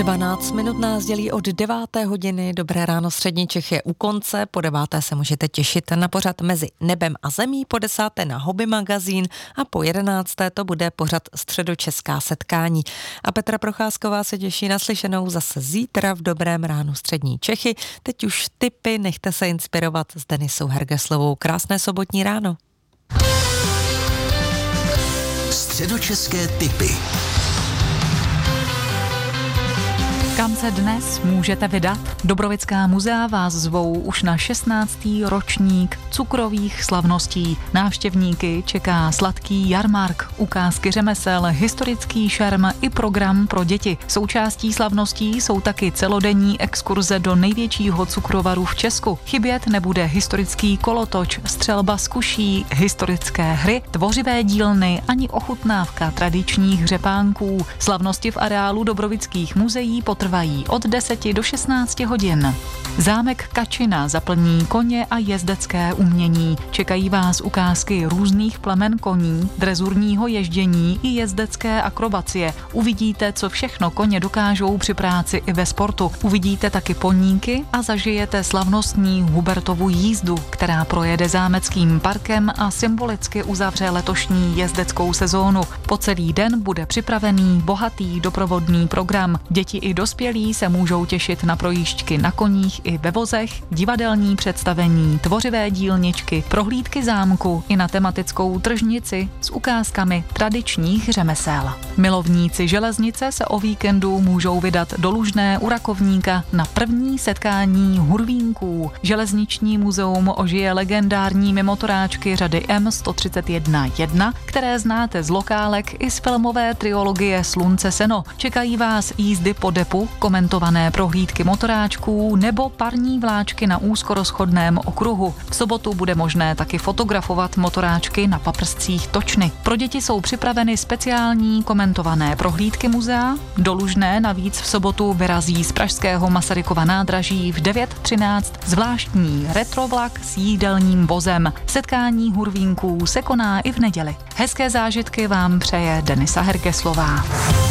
12 minut nás dělí od 9. hodiny. Dobré ráno, střední Čech je u konce. Po 9. se můžete těšit na pořad Mezi nebem a zemí, po 10. na Hobby magazín a po 11. to bude pořad Středočeská setkání. A Petra Procházková se těší na slyšenou zase zítra v Dobrém ránu střední Čechy. Teď už tipy, nechte se inspirovat s Denisou Hergeslovou. Krásné sobotní ráno. Středočeské tipy. Kam se dnes můžete vydat? Dobrovická muzea vás zvou už na 16. ročník cukrových slavností. Návštěvníky čeká sladký jarmark, ukázky řemesel, historický šarm i program pro děti. Součástí slavností jsou taky celodenní exkurze do největšího cukrovaru v Česku. Chybět nebude historický kolotoč, střelba z kuší, historické hry, tvořivé dílny ani ochutnávka tradičních hřepánků. Slavnosti v areálu Dobrovických muzeí potrvají od 10 do 16 hodin. Zámek Kačina zaplní koně a jezdecké umění. Čekají vás ukázky různých plemen koní, drezurního ježdění i jezdecké akrobacie. Uvidíte, co všechno koně dokážou při práci i ve sportu. Uvidíte taky poníky a zažijete slavnostní Hubertovu jízdu, která projede zámeckým parkem a symbolicky uzavře letošní jezdeckou sezónu. Po celý den bude připravený bohatý doprovodný program. Děti i dospělí se můžou těšit na projížďky na koních i ve vozech, divadelní představení, tvořivé dílničky, prohlídky zámku i na tematickou tržnici s ukázkami tradičních řemesel. Milovníci železnice se o víkendu můžou vydat do Lužné u Rakovníka na první setkání hurvínků. Železniční muzeum ožije legendárními motoráčky řady M131-1, které znáte z lokálek i z filmové trilogie Slunce seno. Čekají vás jízdy po depu, komentované prohlídky motoráčků nebo parní vláčky na úzkorozchodném okruhu. V sobotu bude možné taky fotografovat motoráčky na paprscích Točny. Pro děti jsou připraveny speciální komentované prohlídky muzea. Do Lužné navíc v sobotu vyrazí z pražského Masarykova nádraží v 9:13 zvláštní retrovlak s jídelním vozem. Setkání hurvínků se koná i v neděli. Hezké zážitky vám přeje Denisa Hergeslová.